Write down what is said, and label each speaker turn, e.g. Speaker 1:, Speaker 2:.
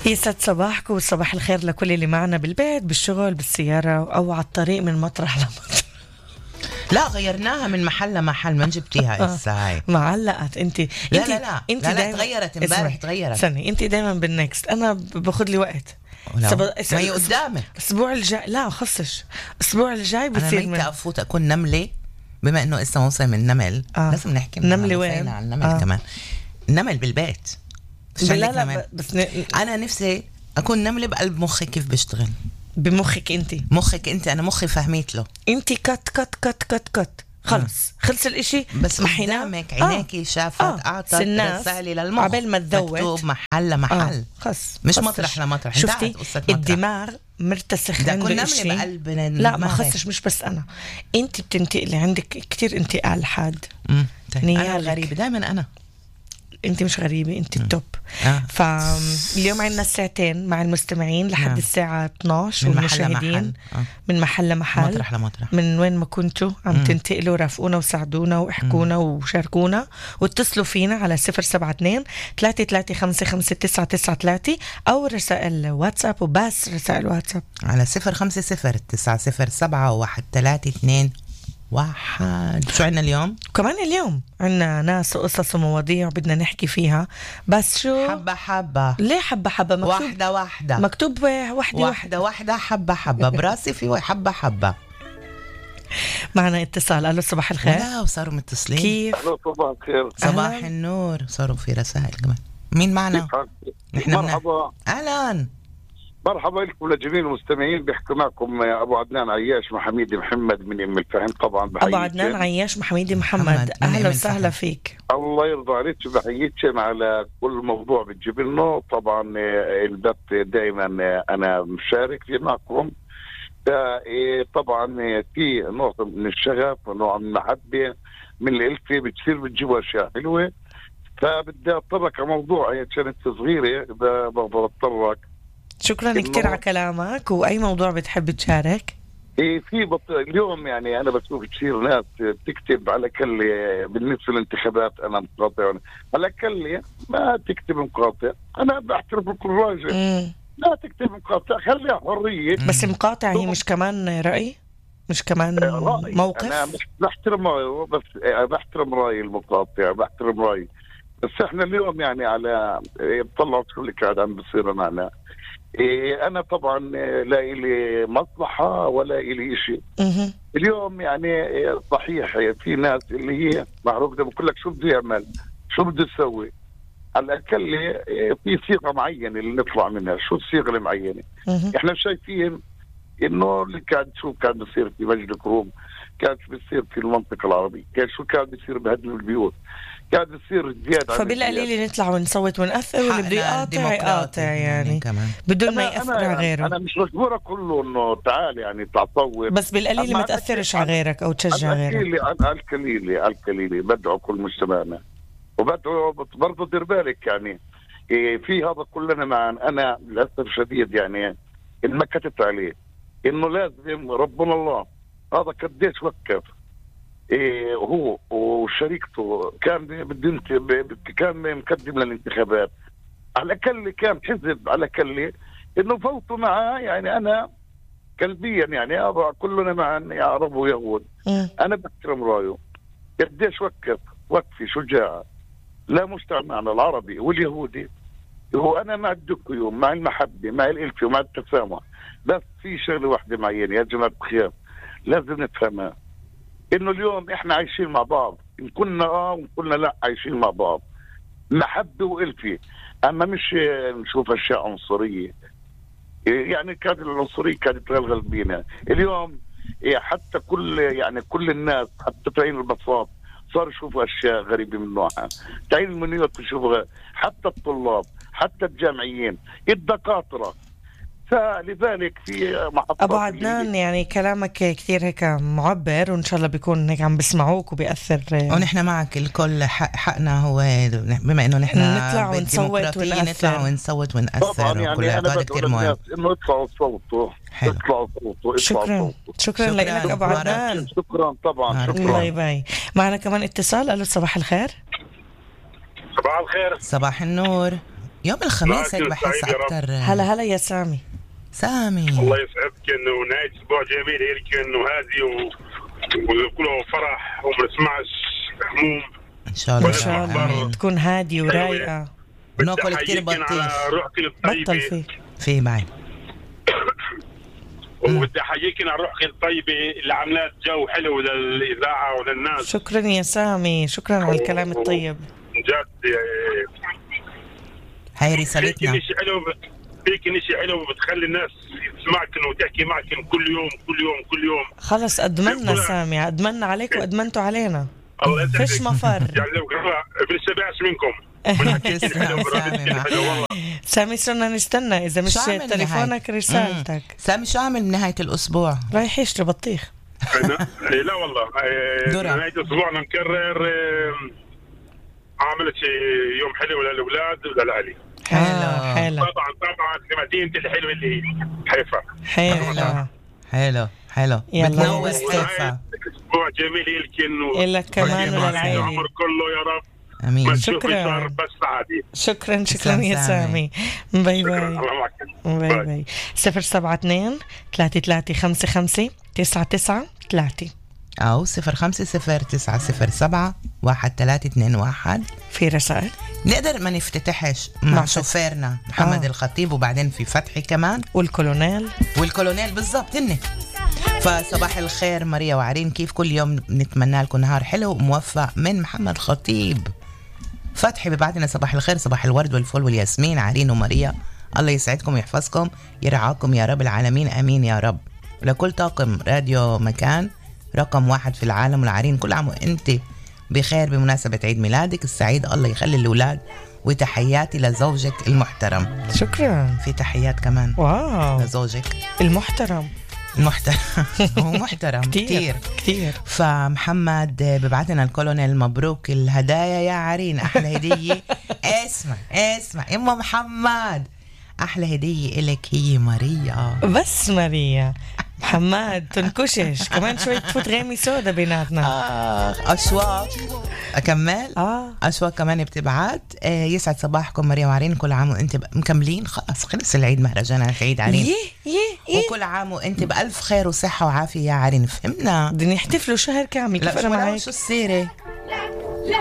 Speaker 1: يسعد صباحكم وصباح الخير لكل اللي معنا بالبيت بالشغل بالسيارة أو على الطريق من مطرح لمطرح.
Speaker 2: لا غيرناها من محل لمحل، ما جبتيها هاي
Speaker 1: معلقت انت.
Speaker 2: لا تغيرت امبارح، تغيرت.
Speaker 1: سنة انت دايما بالنكست، انا باخذ لي وقت.
Speaker 2: ما هي قدامك.
Speaker 1: الاسبوع الجاي لا خصش، الاسبوع الجاي بصير
Speaker 2: انا ميتة افوت اكون نملة، بما انه اسمه موسم النمل. لازم نحكي
Speaker 1: نملة وين
Speaker 2: عن النمل كمان. النمل بالبيت.
Speaker 1: لا بس
Speaker 2: انا نفسي اكون نملة بقلب مخي. كيف بشتغل
Speaker 1: بمخك انت؟
Speaker 2: مخك انت، انا مخي فهميت له.
Speaker 1: انت كت كت كت كت كت خلص خلص الاشي.
Speaker 2: بس قدامك عينيكي شافت اعطت رسالة للمخ
Speaker 1: قبل ما تذوق
Speaker 2: مكتوب محل لمحل.
Speaker 1: مش
Speaker 2: مطرح لمطرح.
Speaker 1: شفتي الدماغ مرتسخ عنده الاشي
Speaker 2: بقلب
Speaker 1: لا ما خصش. مش بس انا، انت بتنتقلي عندك كتير انتقال حاد.
Speaker 2: انا غريبة دائما.
Speaker 1: انت مش غريبة، انت التوب. فاليوم عندنا ساعتين مع المستمعين لحد الساعة 12 والمشاهدين من محل لمحل،
Speaker 2: مطرح لمطرح،
Speaker 1: من وين ما كنتوا عم تنتقلوا. رافقونا وساعدونا واحكونا وشاركونا واتصلوا فينا على 072-335-5993 أو رسائل واتساب، وبس رسائل واتساب
Speaker 2: على 050-907-132 واحد. شو عنا اليوم؟
Speaker 1: كمان اليوم عنا ناس وقصص ومواضيع بدنا نحكي فيها. بس شو
Speaker 2: حبة حبة.
Speaker 1: ليه حبة حبة؟ مكتوب
Speaker 2: واحدة
Speaker 1: مكتوب واحدة
Speaker 2: حبة حبة براسي في حبة حبة.
Speaker 1: معنا اتصال. ألو صباح الخير.
Speaker 2: لا وصاروا متصلين.
Speaker 1: كيف؟
Speaker 3: ألو صباح الخير.
Speaker 2: صباح النور. صاروا في رسائل كمان. مين معنا؟
Speaker 3: مرحبا.
Speaker 2: أهلا.
Speaker 3: مرحبا لكم لجميع المستمعين. بيحكي معكم أبو عدنان عياش محميدي محمد من أم الفهم. طبعا
Speaker 1: أبو عدنان عياش محميدي محمد، أهلا وسهلا فيك.
Speaker 3: الله يرضى عليك. بحييكم على كل موضوع بتجيب لنا. طبعا البث دائما أنا مشارك فيه معكم. طبعا في نوع من الشغف ونوع من المحبة من الألفة بتصير بتجيبوا أشياء حلوة. فبدي أتطرق على موضوع عشان أنت صغيرة بضطرك.
Speaker 1: شكرا كتير على كلامك. وأي موضوع بتحب تشارك؟
Speaker 3: في اليوم يعني أنا بشوف كثير ناس بتكتب على كل بالنسبة للانتخابات. أنا مقاطع على كل ما تكتب مقاطع. أنا بحترم كل راجل. لا تكتب مقاطع، خليها حرية.
Speaker 1: بس مقاطع هي مش كمان رأي، مش كمان رأي. موقف.
Speaker 3: أنا مش بحترم رأيه، بس بحترم رأي المقاطع، بحترم رأي. بس إحنا اليوم يعني على بطلعوا شو اللي قاعد عم بصير معنا. أنا طبعا لا إلي مصلحة ولا إلي شيء. اليوم يعني صحيح في ناس اللي هي معروف ده بقول لك شو بده يعمل، شو بده يسوي. على الأقل في صيغة معينة اللي نطلع منها. شو الصيغة المعينة؟ إحنا شايفين إنه اللي قاعد شو قاعد بيصير في مجد كروم، قاعد بيصير في المنطقة العربية، شو قاعد بيصير بهدم البيوت، قاعد بيصير زيادة.
Speaker 1: فبالقليل نطلع ونصوت ونأثر، واللي بده يقاطع يعني بدون ما يأثر على غيره.
Speaker 3: أنا مش مجبورة كله إنه تعال يعني اطلع صوت،
Speaker 1: بس بالقليل ما تأثرش على غيرك أو تشجع غيرك.
Speaker 3: على القليل بدعو كل مجتمعنا، وبدعو برضه دير بالك يعني في هذا كلنا معا. أنا للأسف شديد يعني إن ما كتبت عليه إنه لازم ربنا الله هذا قديش وقف هو وشريكته كان كان مقدم للانتخابات. على الأقل كان حزب، على الأقل إنه فوتوا معاه. يعني أنا قلبيا يعني أضع كلنا معا يا عرب ويهود. أنا بحترم رأيه قديش وقفي شجاعة لا مجتمعنا العربي واليهودي. هو أنا مع الدكيوم، مع المحبة، مع الإلفة ومع التسامح. بس في شغلة واحدة معينة يا جماعة الخير لازم نفهمها، إنه اليوم إحنا عايشين مع بعض. إن كنا وإن كنا لا عايشين مع بعض، محبة وإلفة. أما مش نشوف أشياء عنصرية. يعني كانت العنصرية كانت تغلغل بينا اليوم. حتى كل الناس حتى تعين البساط صار يشوفوا أشياء غريبة من نوعها. تعين المنيوت يشوفوا، حتى الطلاب، حتى الجامعيين، الدكاترة. فلذلك في محطات.
Speaker 1: أبو عدنان يعني كلامك كثير هيك معبر، وإن شاء الله بيكون هيك عم بسمعوك وبيأثر.
Speaker 2: ونحن معك. الكل حقنا هو بما إنه نحن
Speaker 1: نطلع ونصوت ونأثر.
Speaker 2: نطلع ونصوت ونأثر.
Speaker 3: طبعا يعني
Speaker 2: هذا كثير مهم
Speaker 3: إنه يطلعوا صوتوا.
Speaker 1: شكرا لك أبو عدنان.
Speaker 3: شكرا طبعا.
Speaker 1: الله باي. معنا كمان اتصال. ألو صباح الخير.
Speaker 3: صباح الخير.
Speaker 2: صباح النور. يوم الخميس هيك بحس اكثر.
Speaker 1: هلا يا سامي.
Speaker 4: الله يسعدك، انه نهايه اسبوع جميل هيك، انه هادي وكله فرح وما نسمعش هموم
Speaker 2: ان شاء الله.
Speaker 1: ان شاء الله تكون هادي ورايقه.
Speaker 2: بناكل كثير بطيخ.
Speaker 4: بطل
Speaker 2: في معي.
Speaker 4: وبدي احييك على روحك الطيبه اللي عملت جو حلو للاذاعه وللناس.
Speaker 1: شكرا يا سامي، شكرا على الكلام الطيب.
Speaker 4: جد
Speaker 2: هاي رسالتنا.
Speaker 4: فيك شيء حلو بتخلي الناس تسمعك وتحكي معك كل يوم.
Speaker 1: خلص ادمنا سامي، ادمنا عليك وادمنتوا علينا.
Speaker 4: الله يسعدك.
Speaker 1: فيش مفر.
Speaker 4: بنستبعش منكم.
Speaker 1: سامي صرنا نستنى اذا مش تليفونك رسالتك.
Speaker 2: سامي شو عامل بنهاية الاسبوع؟
Speaker 1: رايح يشتري بطيخ.
Speaker 4: لا والله نهاية اسبوعنا مكرر. عملت يوم حلو للاولاد وللعلي.
Speaker 1: حلو.
Speaker 4: طبعا سمعتي انت الحلوه اللي حيفا.
Speaker 2: حلو. بتنوس حيفا.
Speaker 4: اسبوع جميل لكن
Speaker 1: لك كمان وللعائله.
Speaker 4: العمر كله يا رب.
Speaker 2: امين.
Speaker 1: شكرا.
Speaker 4: بس عادي.
Speaker 1: شكرا يا سامي. باي باي. 072 3355 993
Speaker 2: أو 0509071321. في رسائل نقدر ما نفتتحش مع شوفيرنا محمد الخطيب، وبعدين في فتحي كمان والكولونيل بالضبط هن. فصباح الخير ماريا وعرين، كيف كل يوم نتمنى لكم نهار حلو وموفق من محمد خطيب. فتحي ببعت لنا صباح الخير، صباح الورد والفل والياسمين عرين وماريا، الله يسعدكم ويحفظكم يرعاكم يا رب العالمين، امين يا رب. ولكل طاقم راديو مكان رقم 1 في العالم والعرين، كل عام وانت بخير بمناسبة عيد ميلادك السعيد، الله يخلي الأولاد. وتحياتي لزوجك المحترم.
Speaker 1: شكرا.
Speaker 2: في تحيات كمان.
Speaker 1: واو.
Speaker 2: لزوجك
Speaker 1: المحترم
Speaker 2: هو محترم كتير. فمحمد ببعتنا الكولونيل مبروك الهدايا يا عرين، أحلى هدية. اسمع إما محمد، أحلى هدية إلك هي ماريا.
Speaker 1: بس ماريا محمد تنكشش كمان شوية تفوت غامي سودا بيناتنا.
Speaker 2: أشواق أكمل. أشواق كمان بتبعت. يسعد صباحكم ماريا وعرين، كل عام وانت مكملين، خلص العيد مهرجانات عيد عرين. وكل عام وانت بألف خير وصحة وعافية يا عرين، فهمنا.
Speaker 1: بدنا نحتفلوا شهر كامل. كيف أنا معك؟
Speaker 2: شو السيرة